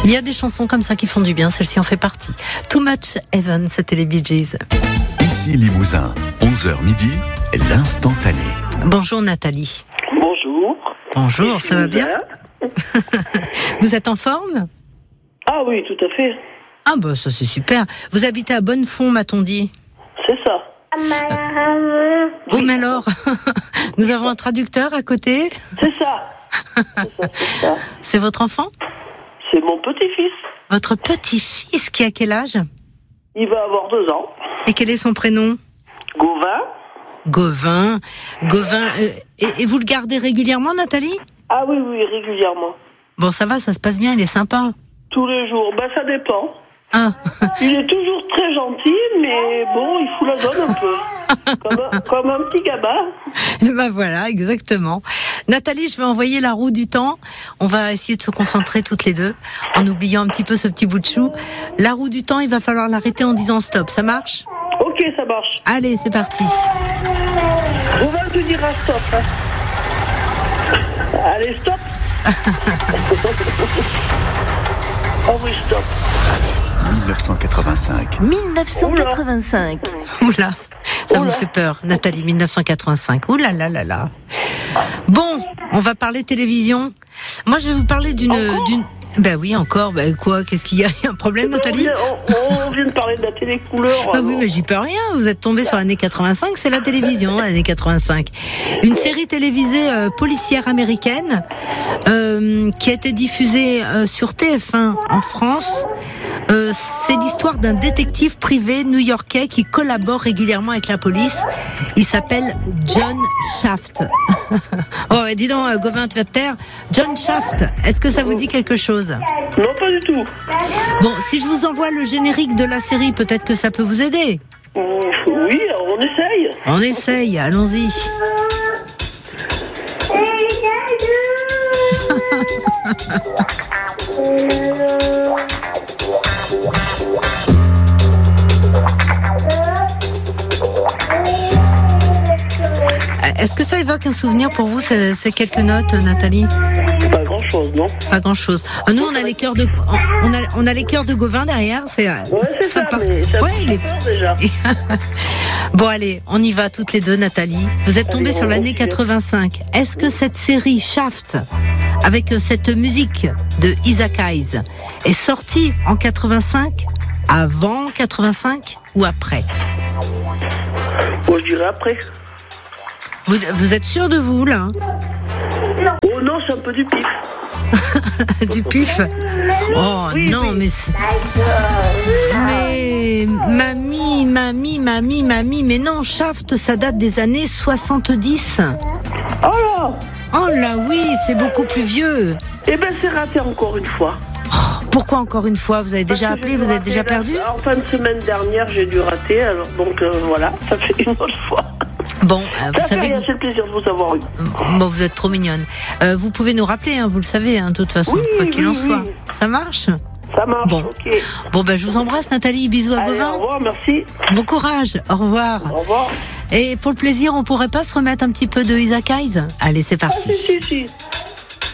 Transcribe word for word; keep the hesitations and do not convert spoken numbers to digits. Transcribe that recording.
Il y a des chansons comme ça qui font du bien, celle-ci en fait partie. Too Much Heaven, c'était les Bee Gees. Ici Limousin, onze heures midi, l'instantané. Bonjour Nathalie. Bonjour. Bonjour, ça va bien? Vous êtes en forme? Ah oui, tout à fait. Ah bah ça c'est super. Vous habitez à Bonnefond, m'a-t-on dit? C'est ça. Oh mais alors, nous avons un traducteur à côté. C'est ça. C'est ça, c'est ça. C'est votre enfant? C'est mon petit-fils. Votre petit-fils qui a quel âge? Il va avoir deux ans. Et quel est son prénom? Gauvin. Gauvin. Gauvin. euh, et, et vous le gardez régulièrement, Nathalie? Ah oui, oui, régulièrement. Bon, ça va, ça se passe bien, il est sympa. Tous les jours. Ben, ça dépend. Ah. Il est toujours très gentil, mais bon, il fout la zone un peu. Comme un, comme un petit gamin. Et ben voilà, exactement. Nathalie, je vais envoyer la roue du temps. On va essayer de se concentrer toutes les deux, en oubliant un petit peu ce petit bout de chou. La roue du temps, il va falloir l'arrêter en disant stop. Ça marche? Ok, ça marche. Allez, c'est parti. Gauvin te dira stop. Hein. Allez, stop. Oh oui, stop. dix-neuf cent quatre-vingt-cinq. dix-neuf cent quatre-vingt-cinq. Oula, ça Oula. vous fait peur, Nathalie, dix-neuf cent quatre-vingt-cinq. Oula là là là. Bon, on va parler télévision. Moi, je vais vous parler d'une... d'une... Ben oui, encore. Ben quoi, qu'est-ce qu'il y a? Il y a un problème, On Nathalie? vient, on, on vient de parler de la télé-couleur. Ah oui, mais j'y peux rien. Vous êtes tombé sur l'année quatre-vingt-cinq, c'est la télévision, l'année quatre-vingt-cinq. Une série télévisée euh, policière américaine euh, qui a été diffusée euh, sur T F un en France. Euh, c'est l'histoire d'un détective privé new-yorkais qui collabore régulièrement avec la police. Il s'appelle John Shaft. Oh, dis donc, euh, Gauvin, tu vas te taire. John Shaft, est-ce que ça vous dit quelque chose? Non, pas du tout. Bon, si je vous envoie le générique de la série, peut-être que ça peut vous aider. Euh, Oui, on essaye. On essaye, allons-y. Est-ce que ça évoque un souvenir pour vous, ces, ces quelques notes, Nathalie? Pas grand-chose, non? Pas grand-chose. Nous, on a les cœurs de, on a, on a les cœurs de Gauvin derrière. C'est, Ouais, c'est ça, part- mais ça Ouais, me il est- fait peur déjà. Bon, allez, on y va toutes les deux, Nathalie. Vous êtes tombée Allez, sur on l'année va quatre-vingt-cinq. Est-ce que cette série Shaft, avec cette musique de Isaac Hayes, est sortie en quatre-vingt-cinq, avant quatre-vingt-cinq ou après? Moi, je dirais après. Vous, vous êtes sûr de vous, là? Oh non, c'est un peu du pif. Du pif? Oh Oui, non, oui. mais... c'est- Mais... Mamie, mamie, mamie, mamie... Mais non, Shaft, ça date des années soixante-dix. Oh là! Oh là oui, c'est beaucoup plus vieux. Eh ben, c'est raté encore une fois. Pourquoi encore une fois? Vous avez déjà Parce que appelé, j'ai dû vous êtes rater déjà la- perdu? En fin de semaine dernière, j'ai dû rater, alors donc euh, voilà, ça fait une autre fois. Bon, euh, vous Ça fait savez rien, que... c'est le plaisir de vous avoir eu. Bon, vous êtes trop mignonne. Euh, vous pouvez nous rappeler, hein, vous le savez, hein, de toute façon, Oui, quoi qu'il oui, en oui. soit. Ça marche? Ça marche, Bon. ok. Bon, ben, je vous embrasse, Nathalie. Bisous à Allez, Gauvin. au revoir, merci. Bon courage. Au revoir. Au revoir. Et pour le plaisir, on pourrait pas se remettre un petit peu de Isaac Hayes? Allez, c'est Ah, parti. si, si, si.